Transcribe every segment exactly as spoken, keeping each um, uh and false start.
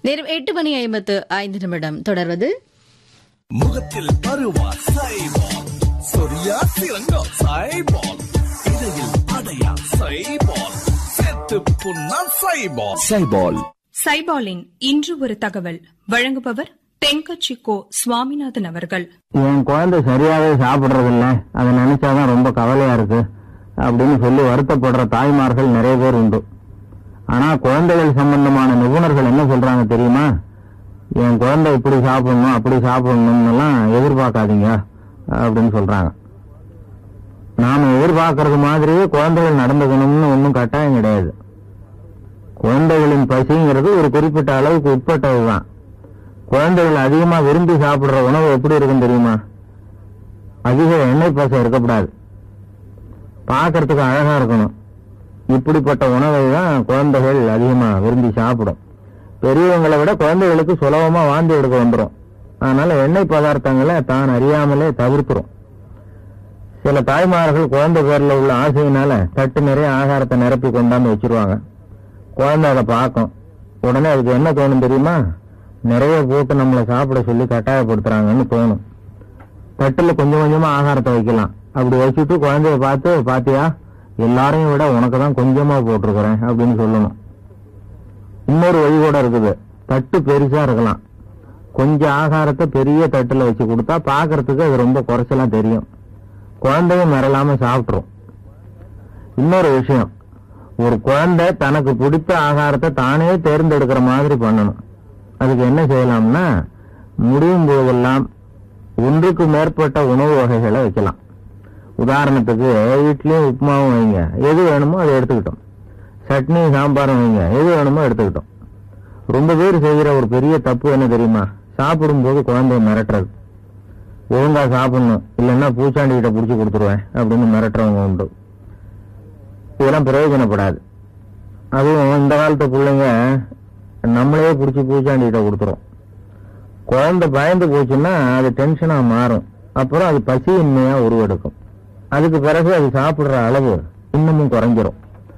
நேரம் எட்டு மணி ஐம்பத்து ஐந்து நிமிடம். தொடர்வது முகத்தில் பருவா சைபால், சொரியா சிறங்கா சைபால், இடையில் அடையா சைபால், செத்து புண்ணா சைபால். சைபால் சைபாலின் இன்று ஒரு தகவல் வழங்குபவர் தென்கட்சி கோ சுவாமிநாதன் அவர்கள். என் குழந்தை சரியாவே சாப்பிடுறதில்ல, அதை நினைச்சாதான் ரொம்ப கவலையா இருக்கு அப்படின்னு சொல்லி வருத்தப்படுற தாய்மார்கள் நிறைய பேர் உண்டு. ஆனா குழந்தைகள் சம்பந்தமான நிபுணர்கள் என்ன சொல்றாங்க தெரியுமா? என் குழந்தை இப்படி சாப்பிடணும் அப்படி சாப்பிடணும் எல்லாம் எதிர்பார்க்காதீங்க அப்படின்னு சொல்றாங்க. நாம எதிர்பார்க்கறது மாதிரியே குழந்தைகள் நடந்துக்கணும்னு ஒன்றும் கட்டாயம் கிடையாது. குழந்தைகளின் பசிங்கிறது ஒரு குறிப்பிட்ட அளவுக்கு உட்பட்டதுதான். குழந்தைகள் அதிகமா விரும்பி சாப்பிடுற உணவு எப்படி இருக்குன்னு தெரியுமா? அதிக எண்ணெய் பசை இருக்கக்கூடாது, பார்க்கறதுக்கு அழகா இருக்கணும். இப்படிப்பட்ட உணவை தான் குழந்தைகள் அதிகமா விரும்பி சாப்பிடும். பெரியவங்களை விட குழந்தைகளுக்கு சுலபமா வாந்தி எடுக்க வந்துடும். அதனால எண்ணெய் பதார்த்தங்களை தான் அறியாமலே தவிர்க்கிறோம். சில தாய்மார்கள் குழந்தை பேர்ல உள்ள ஆசையினால தட்டு நிறைய ஆகாரத்தை நிரப்பி கொண்டாந்து வச்சிருவாங்க. குழந்தை அதை பார்க்கும். உடனே அதுக்கு என்ன தோணும் தெரியுமா? நிறைய போட்டு நம்மளை சாப்பிட சொல்லி கட்டாயப்படுத்துறாங்கன்னு தோணும். தட்டுல கொஞ்சம் கொஞ்சமா ஆகாரத்தை வைக்கலாம். அப்படி வச்சுட்டு குழந்தைய பார்த்து, பாத்தியா எல்லாரையும் விட உனக்கு தான் கொஞ்சமா போட்டிருக்கிறேன் அப்படின்னு சொல்லணும். இன்னொரு வழி கூட இருக்குது. தட்டு பெருசா இருக்கலாம், கொஞ்சம் ஆகாரத்தை பெரிய தட்டுல வச்சு கொடுத்தா பாக்குறதுக்கு அது ரொம்ப குறைச்சலா தெரியும். குழந்தையும் மிரளாம சாப்பிட்டுரும். இன்னொரு விஷயம், ஒரு குழந்தை தனக்கு பிடித்த ஆகாரத்தை தானே தேர்ந்தெடுக்கிற மாதிரி பண்ணணும். அதுக்கு என்ன செய்யலாம்னா, முடியும் போதெல்லாம் ஒன்றுக்கு மேற்பட்ட உணவு வகைகளை வைக்கலாம். உதாரணத்துக்கு இட்லியும் உப்புமாவும் வைங்க, எது வேணுமோ அதை எடுத்துக்கிட்டோம். சட்னி சாம்பாரும் வைங்க, எது வேணுமோ எடுத்துக்கிட்டோம். ரொம்ப பேர் செய்கிற ஒரு பெரிய தப்பு என்ன தெரியுமா? சாப்பிடும் போது குழந்தைய மிரட்டுறது. ஒழுங்கா சாப்பிடணும், இல்லைன்னா பூச்சாண்டி கிட்ட புடிச்சு கொடுத்துருவேன் அப்படின்னு மிரட்டுறவங்க உண்டு. இதெல்லாம் பிரயோஜனப்படாது. அதுவும் இந்த காலத்து பிள்ளைங்க நம்மளே பிடிச்சி பூச்சாண்டி கிட்ட கொடுத்துரும். குழந்தை பயந்து போச்சுன்னா அது டென்ஷனா மாறும். அப்புறம் அது பசியின்மையா உருவெடுக்கும். அதுக்கு பிறகு அது சாப்பிடுற அளவு இன்னமும் குறைஞ்சிரும்.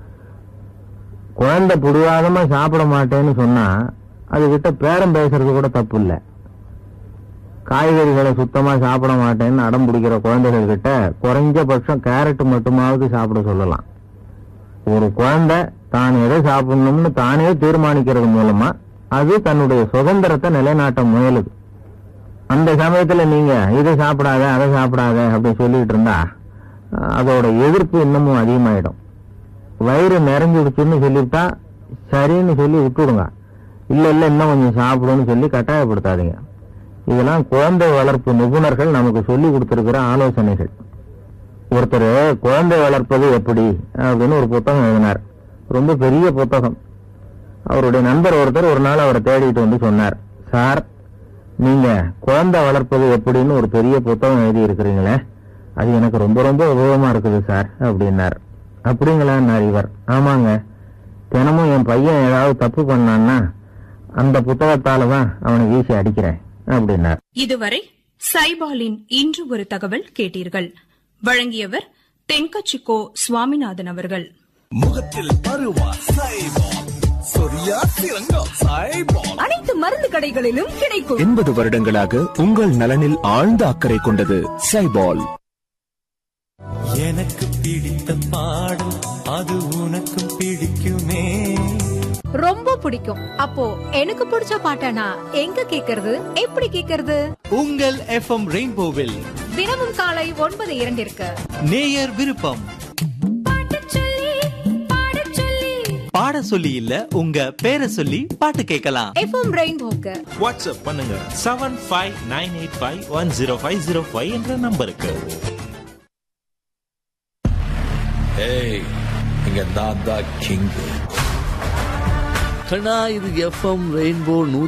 குழந்தை புடிவாதமா சாப்பிட மாட்டேன்னு சொன்னா அதுகிட்ட பேரம் பேசுறது கூட தப்பு இல்லை. காய்கறிகளை சுத்தமா சாப்பிட மாட்டேன்னு அடம் பிடிக்கிற குழந்தைகள் கிட்ட குறைஞ்சபட்சம் கேரட் மட்டுமாவது சாப்பிட சொல்லலாம். ஒரு குழந்தை தான் எதை சாப்பிடணும்னு தானே தீர்மானிக்கிறது மூலமா அது தன்னுடைய சுதந்திரத்தை நிலைநாட்ட முயலுது. அந்த சமயத்துல நீங்க இதை சாப்பிடாத அதை சாப்பிடாத அப்படின்னு சொல்லிட்டு இருந்தா அதோட எதிர்ப்பு இன்னமும் அதிகமாயிடும். வயிறு நிறைஞ்சிடுச்சுன்னு சொல்லிவிட்டா சரின்னு சொல்லி விட்டுடுங்க. இல்ல இல்ல இன்னும் கொஞ்சம் சாப்பிடுன்னு சொல்லி கட்டாயப்படுத்தாதீங்க. இதெல்லாம் குழந்தை வளர்ப்பு நிபுணர்கள் நமக்கு சொல்லி கொடுத்திருக்கிற ஆலோசனைகள். ஒருத்தர் குழந்தை வளர்ப்பது எப்படி அப்படின்னு ஒரு புத்தகம் எழுதினார். ரொம்ப பெரிய புத்தகம். அவருடைய நண்பர் ஒருத்தர் ஒரு நாள் அவரை தேடிட்டு வந்து சொன்னார், சார் நீங்க குழந்தை வளர்ப்பது எப்படின்னு ஒரு பெரிய புத்தகம் எழுதி இருக்கிறீங்களே, அது எனக்கு ரொம்ப ரொம்ப உபயோகமா இருக்குது சார் அப்படின்னார். அப்படிங்களான்னார் இவர். ஆமாங்க, தினமும் என் பையன் ஏதாவது தப்பு பண்ணான்னா அந்த புத்தகத்தாலதான் அவனை வீசி அடிக்கிறேன் அப்படின்னார். இதுவரை சைபாலின் இன்று ஒரு தகவல் கேட்டீர்கள். வழங்கியவர் தென்கட்சி கோ சுவாமிநாதன் அவர்கள். முகத்தில் பருவா சைபால், சொரியா சிறங்கா சைபால். அனைத்து மருந்து கடைகளிலும் கிடைக்கும். எண்பது வருடங்களாக உங்கள் நலனில் ஆழ்ந்த அக்கறை கொண்டது சைபால். எனக்கு பிடித்த பாடல் அது உனக்கும் பிடிக்குமே. ரொம்ப பிடிக்கும். அப்போ எனக்கு பிடிச்ச பாட்டனா எங்க கேக்குறது, எப்படி கேக்குறது? உங்கள் எஃப்எம் ரெயின்போவில் தினமும் காலை ஒன்பது இரண்டிற்கு நேயர் விருப்பம். பாட சொல்லி இல்ல, உங்க பேரை சொல்லி பாட்டு கேட்கலாம். எஃப்எம் ரெயின்போக்கு வாட்ஸ்அப் பண்ணுங்க seven five nine eight five one zero five zero five என்ற நம்பருக்கு. ஏய், இங்க நான் தான் கிங். கண்ணா, இது எஃப்எம் ரெயின்போ